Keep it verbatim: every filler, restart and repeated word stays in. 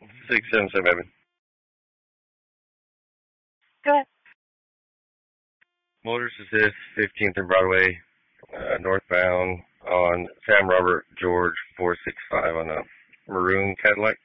six seven seven. Go ahead. Motor assist, fifteenth and Broadway, uh, northbound on Sam Robert George four six five on a maroon Cadillac.